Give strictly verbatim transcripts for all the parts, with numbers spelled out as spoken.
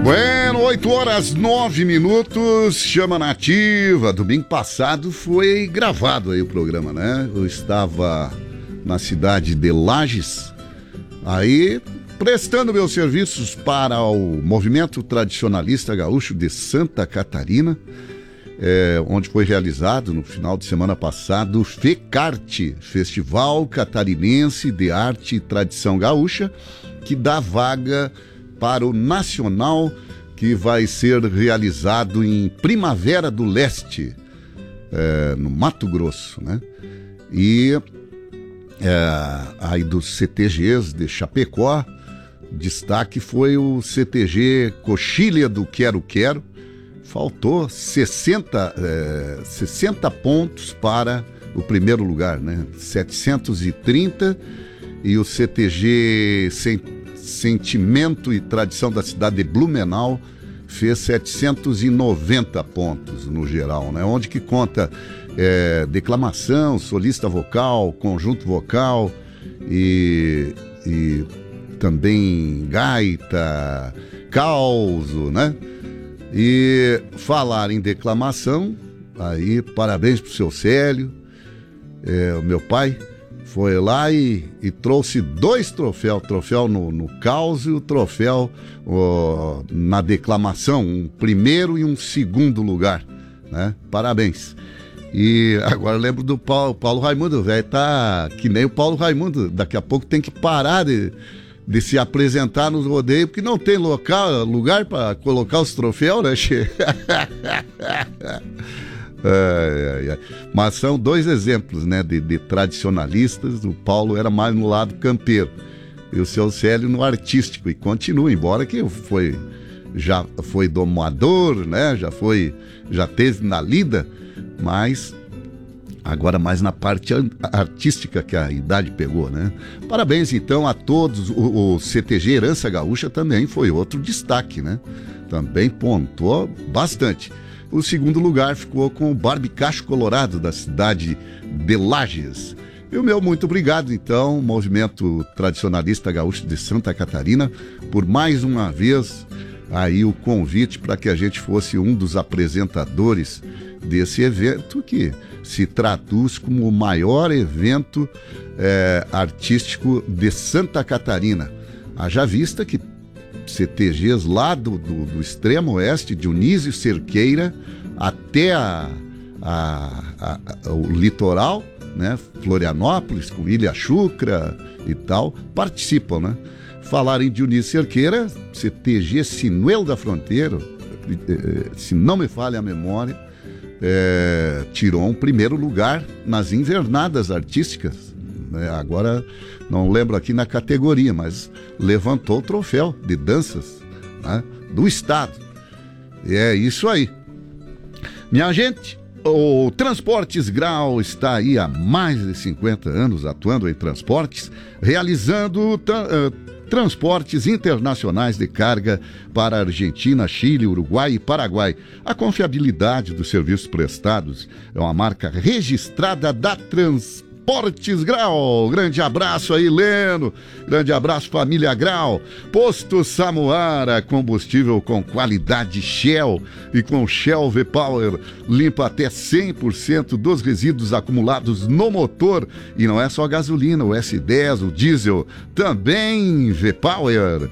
Bueno, oito horas, nove minutos, chama nativa. Domingo passado foi gravado aí o programa, né? Eu estava na cidade de Lages, aí prestando meus serviços para o Movimento Tradicionalista Gaúcho de Santa Catarina, é, onde foi realizado no final de semana passado o FECARTE, Festival Catarinense de Arte e Tradição Gaúcha, que dá vaga para o Nacional, que vai ser realizado em Primavera do Leste, é, no Mato Grosso, né? E é, aí dos C T Gs de Chapecó, destaque foi o C T G Coxilha do Quero Quero. Faltou sessenta, é, sessenta pontos para o primeiro lugar, né? setecentos e trinta, e o C T G Sem Sentimento e Tradição da cidade de Blumenau fez setecentos e noventa pontos no geral, né? Onde que conta é, declamação, solista vocal, conjunto vocal e, e também gaita, causo, né? E falar em declamação, aí parabéns pro seu Célio, é, o meu pai foi lá e, e trouxe dois troféus, troféu no, no caos e o troféu ó, na declamação, um primeiro e um segundo lugar, né? Parabéns. E agora eu lembro do Paulo, Paulo Raimundo, velho, tá que nem o Paulo Raimundo, daqui a pouco tem que parar de, de se apresentar nos rodeios, porque não tem local, lugar para colocar os troféus, né, che? É, é, é. Mas são dois exemplos, né, de, de tradicionalistas. O Paulo era mais no lado campeiro e o seu Célio no artístico, e continua, embora que foi, já foi domador, né, já foi, já teve na lida, mas agora mais na parte artística que a idade pegou, né? Parabéns então a todos. O, o C T G Herança Gaúcha também foi outro destaque, né? Também pontuou bastante. O segundo lugar ficou com o Barbicacho Colorado, da cidade de Lages. E o meu muito obrigado, então, Movimento Tradicionalista Gaúcho de Santa Catarina, por mais uma vez aí o convite para que a gente fosse um dos apresentadores desse evento, que se traduz como o maior evento é, artístico de Santa Catarina. Haja vista que C T Gs lá do, do, do extremo oeste, Dionísio Cerqueira, até a, a, a, a, o litoral, né? Florianópolis, com Ilha Chucra e tal, participam, né? Falar em Dionísio Cerqueira, C T G Sinuelo da Fronteira, se não me falha a memória, é, tirou um primeiro lugar nas invernadas artísticas, né? Agora não lembro aqui na categoria, mas levantou o troféu de danças, né, do estado. E é isso aí. Minha gente, o Transportes Grau está aí há mais de cinquenta anos atuando em transportes, realizando tra- transportes internacionais de carga para Argentina, Chile, Uruguai e Paraguai. A confiabilidade dos serviços prestados é uma marca registrada da Transportes Transportes Grau. Grande abraço aí, Leno. Grande abraço, família Grau. Posto Samuara, combustível com qualidade Shell e com Shell V-Power. Limpa até cem por cento dos resíduos acumulados no motor. E não é só gasolina, o S dez, o diesel, também V-Power.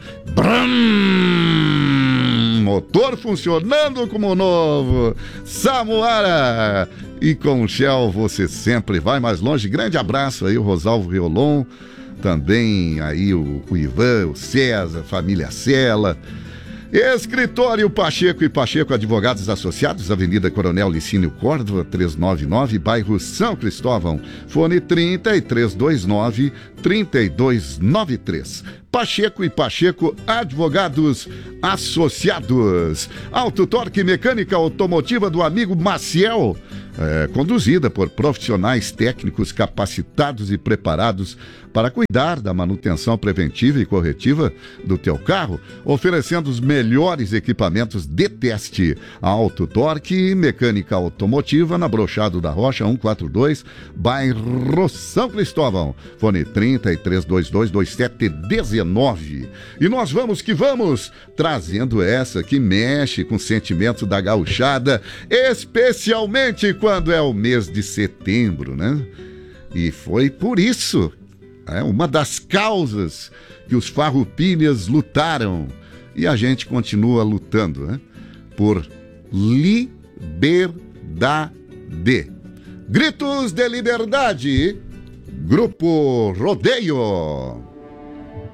Brum! Motor funcionando como novo. Samuara. E com o Shell você sempre vai mais longe. Grande abraço aí, o Rosalvo Riolon, também aí o, o Ivan, o César, família Sela. Escritório Pacheco e Pacheco Advogados Associados, Avenida Coronel Licínio Córdova, trezentos e noventa e nove, bairro São Cristóvão. Fone trinta e três vinte e nove, trinta e dois noventa e três. Pacheco e Pacheco Advogados Associados. Auto Torque Mecânica Automotiva do amigo Maciel. É, conduzida por profissionais técnicos capacitados e preparados para cuidar da manutenção preventiva e corretiva do teu carro, oferecendo os melhores equipamentos de teste. Auto Torque Mecânica Automotiva, na Brochado da Rocha, cento e quarenta e dois, bairro São Cristóvão. Fone trinta e três vinte e dois, vinte e sete dezenove. dezenove. E nós vamos que vamos, trazendo essa que mexe com o sentimento da gauchada, especialmente quando é o mês de setembro, né? E foi por isso, é uma das causas que os farroupilhas lutaram, e a gente continua lutando, né? Por liberdade. Gritos de liberdade, Grupo Rodeio.